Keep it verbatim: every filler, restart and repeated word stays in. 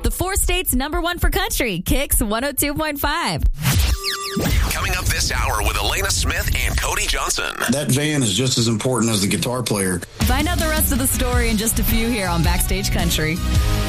The four states number one for country, Kicks one oh two point five. Coming up this hour with Elena Smith and Cody Johnson. That van is just as important as the guitar player. Find out the rest of the story in just a few here on Backstage Country.